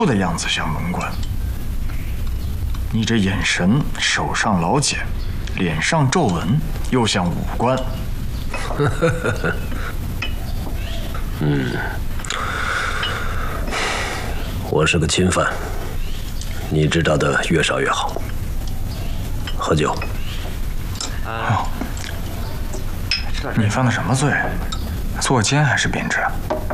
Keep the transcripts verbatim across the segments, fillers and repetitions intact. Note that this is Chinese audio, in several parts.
的样子像文官，你这眼神、手上老茧、脸上皱纹，又像武官。 嗯，我是个钦犯，你知道的越少越好。喝酒。 哦，你犯的什么罪？作奸还是贬职？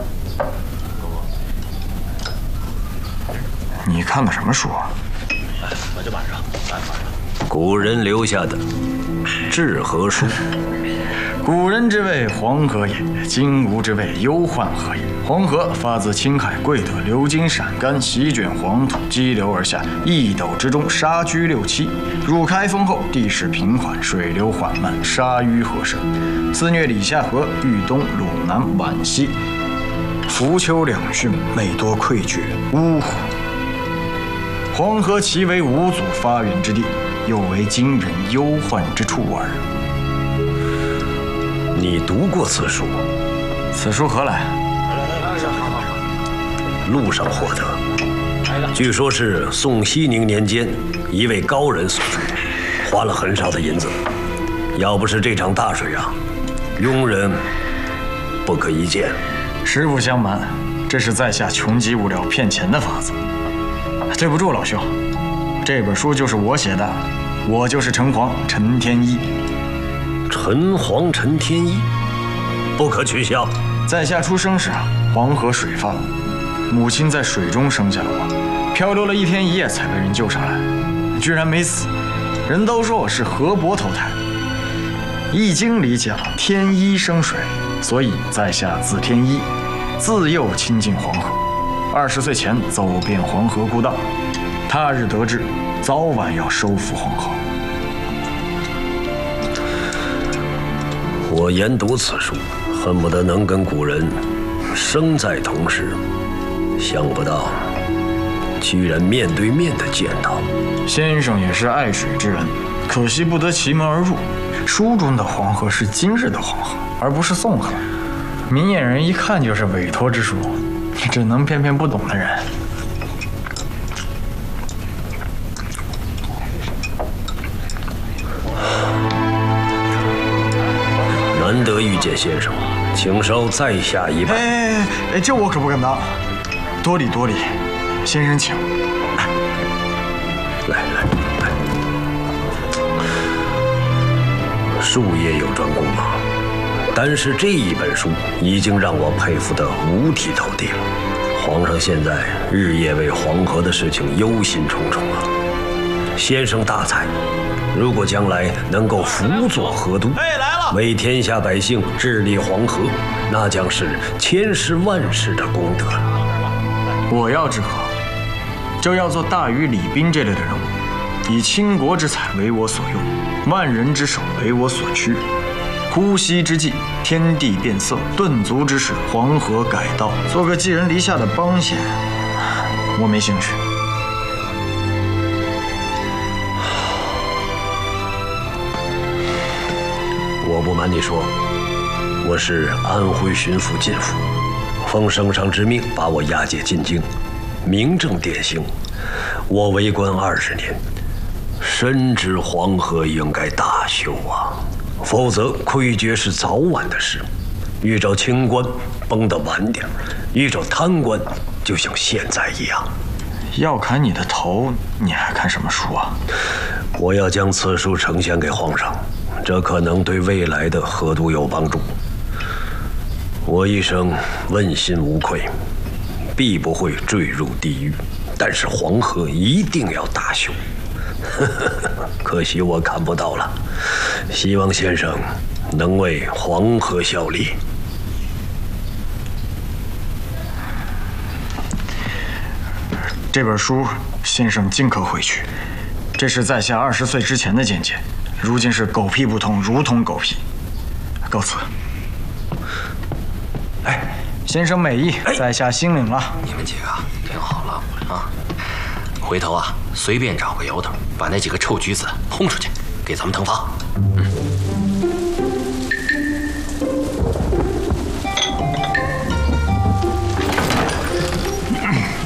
你看的什么书啊？ 我这马上，马上。古人留下的治和书。 古人之谓黄河也，今吾之谓忧患河也。黄河发自青海贵德，流经陕甘，席卷黄土，激流而下，一斗之中，沙居六七。入开封后，地势平缓，水流缓慢，沙淤河生，肆虐李下河、豫东、鲁南、皖西、浮丘两郡，每多溃决，呜呼！黄河其为五祖发源之地，又为今人忧患之处耳。 你读过此书？ 此书何来？ 路上获得，据说是宋熙宁年间一位高人所著，花了很少的银子。要不是这场大水啊，庸人不可一见。 实不相瞒，这是在下穷极无聊骗钱的法子。对不住老兄，这本书就是我写的，我就是城隍陈天一。 陈隍陈天一，不可取笑。 在下出生时啊，黄河水泛，母亲在水中生下了我，漂流了一天一夜才被人救上来，居然没死。人都说我是河伯投胎。易经里讲天一生水，所以在下字天一，自幼亲近黄河。二十岁前走遍黄河故道，他日得知，早晚要收复黄河。 我研读此书，恨不得能跟古人生在同时，想不到居然面对面的见到。 先生也是爱水之人，可惜不得其门而入。书中的黄河是今日的黄河，而不是宋河。明眼人一看就是委托之书，你只能骗骗不懂的人。 难得遇见先生，请稍在下一拜。 哎哎哎，这我可不敢当。多礼多礼，先生请。 来来来，术业有专攻嘛，单是这一本书已经让我佩服得五体投地了。皇上现在日夜为黄河的事情忧心忡忡啊。先生大才，如果将来能够辅佐河都， 哎，来了， 为天下百姓治理黄河，那将是千世万世的功德了。 我要治河，就要做大禹、李冰这类的人物，以倾国之才为我所用，万人之手为我所趋。呼吸之际，天地变色；顿足之时，黄河改道。做个寄人篱下的帮闲，我没兴趣。 我不瞒你说，我是安徽巡抚靳辅，奉圣上之命把我押解进京，明正典刑。我为官二十年，深知黄河应该大修啊，否则溃决是早晚的事。遇着清官崩得晚点，遇着贪官就像现在一样。 要砍你的头，你还看什么书啊？ 我要将此书呈现给皇上，这可能对未来的河都有帮助。我一生问心无愧，必不会坠入地狱，但是黄河一定要大修。可惜我看不到了，希望先生能为黄河效力。 这本书先生尽可回去，这是在下二十岁之前的见解，如今是狗屁不通，如同狗屁。告辞。哎，先生美意，在下心领了。 你们几个听好了啊，回头啊，随便找个由头，把那几个臭橘子轰出去，给咱们腾房。